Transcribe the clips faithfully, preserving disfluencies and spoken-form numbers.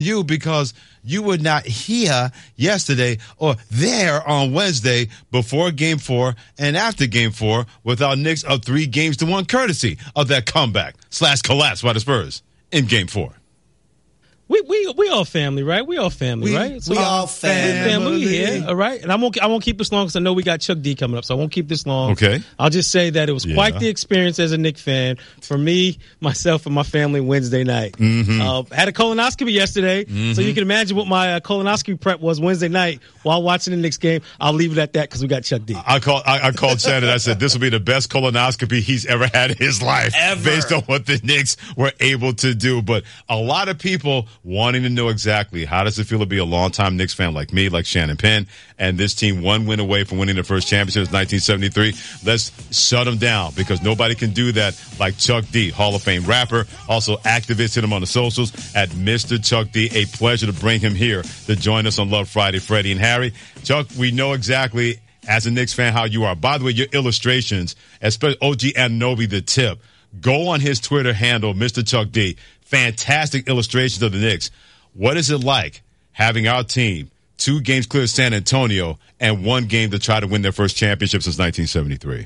you because you were not here yesterday or there on Wednesday before game four and after game four with our Knicks up three games to one courtesy of that comeback slash collapse by the Spurs in game four. We we we all family, right? We all family, we, right? We all family. family here, all right? And I won't I won't keep this long because I know we got Chuck D coming up, so I won't keep this long. Okay. I'll just say that it was Yeah. quite the experience as a Knicks fan for me, myself, and my family Wednesday night. Mm-hmm. Uh, had a colonoscopy yesterday, Mm-hmm. so you can imagine what my uh, colonoscopy prep was Wednesday night while watching the Knicks game. I'll leave it at that because we got Chuck D. I called I, I called Shannon. I said this will be the best colonoscopy he's ever had in his life, Ever. based on what the Knicks were able to do. But a lot of people wanting to know exactly how does it feel to be a longtime Knicks fan like me, like Shannon Penn, and this team one win away from winning the first championship in nineteen seventy-three. Let's shut them down because nobody can do that like Chuck D, Hall of Fame rapper, also activist. Hit him on the socials at Mister Chuck D. A pleasure to bring him here to join us on Love Friday, Freddie and Harry. Chuck, we know exactly as a Knicks fan how you are. By the way, your illustrations, especially O G Anunoby, the tip, go on his Twitter handle, Mister Chuck D. Fantastic illustrations of the Knicks. What is it like having our team two games clear of San Antonio and one game to try to win their first championship since nineteen seventy-three?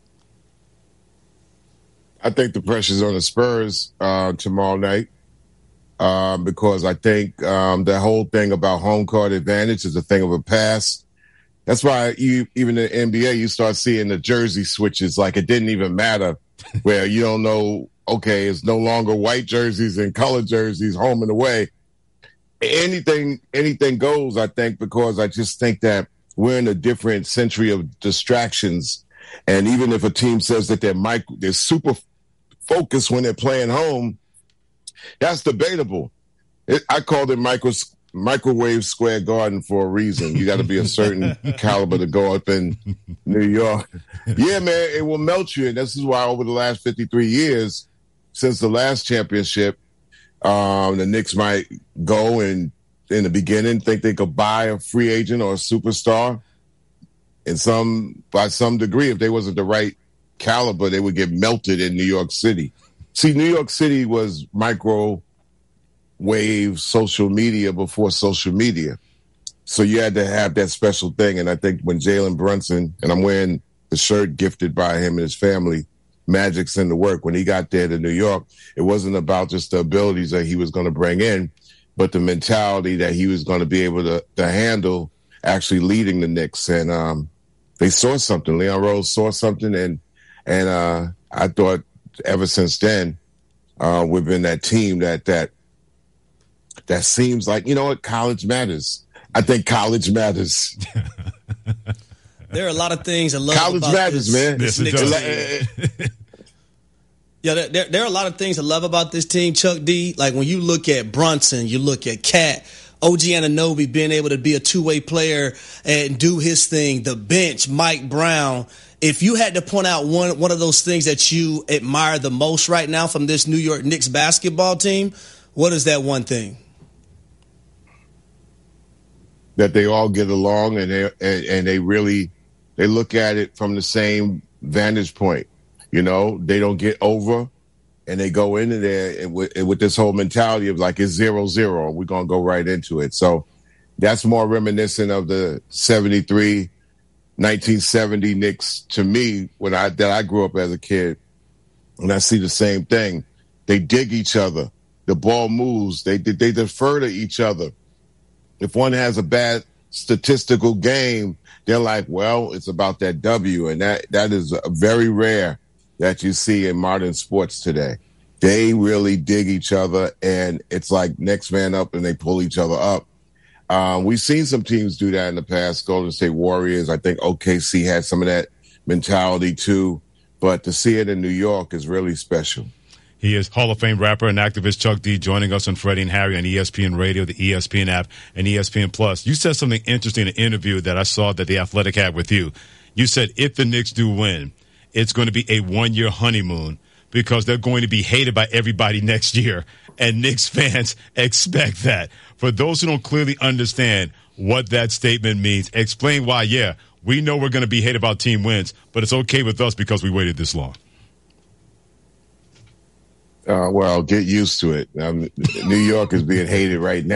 I think the pressure's on the Spurs uh, tomorrow night uh, because I think um, the whole thing about home court advantage is a thing of a past. That's why you, even in the N B A, you start seeing the jersey switches like it didn't even matter, where you don't know, okay, it's no longer white jerseys and color jerseys, home and away. Anything, anything goes, I think, because I just think that we're in a different century of distractions. And even if a team says that they're micro, they're super focused when they're playing home, that's debatable. It, I called it micro, microwave square garden for a reason. You got to be a certain caliber to go up in New York. Yeah, man, it will melt you. And this is why over the last fifty-three years, since the last championship, um, the Knicks might go and in the beginning think they could buy a free agent or a superstar. And some, by some degree, if they wasn't the right caliber, they would get melted in New York City. See, New York City was microwave social media before social media. So you had to have that special thing. And I think when Jalen Brunson, and I'm wearing the shirt gifted by him and his family, Magic's in the work. When he got there to New York, it wasn't about just the abilities that he was going to bring in, but the mentality that he was going to be able to, to handle actually leading the Knicks. And um, they saw something. Leon Rose saw something. And, and uh, I thought ever since then, uh, we've been that team that, that, that seems like, you know what, college matters. I think college matters. There are a lot of things I love college about matters, this, man. this Yes, it Knicks does. team. Yeah, there, there, there are a lot of things I love about this team, Chuck D. Like when you look at Brunson, you look at Cat, O G Anunoby being able to be a two-way player and do his thing, the bench, Mike Brown. If you had to point out one one of those things that you admire the most right now from this New York Knicks basketball team, what is that one thing? That they all get along and they and, and they really they look at it from the same vantage point. You know, they don't get over and they go into there and with, and with this whole mentality of like it's zero zero. We're gonna go right into it. So that's more reminiscent of the seventy-three, nineteen seventy Knicks to me when I that I grew up as a kid, and I see the same thing. They dig each other. The ball moves. They they defer to each other. If one has a bad statistical game, they're like, well, it's about that W. And that, that is very rare that you see in modern sports today. They really dig each other, and it's like next man up, and they pull each other up. Um, we've seen some teams do that in the past. Golden State Warriors, I think O K C had some of that mentality too. But to see it in New York is really special. He is Hall of Fame rapper and activist Chuck D joining us on Freddie and Harry on E S P N Radio, the E S P N app, and E S P N Plus. You said something interesting in an interview that I saw that The Athletic had with you. You said if the Knicks do win, it's going to be a one-year honeymoon because they're going to be hated by everybody next year, and Knicks fans expect that. For those who don't clearly understand what that statement means, explain why, yeah, we know we're going to be hated about team wins, but it's okay with us because we waited this long. Uh, well, get used to it. Um, New York is being hated right now.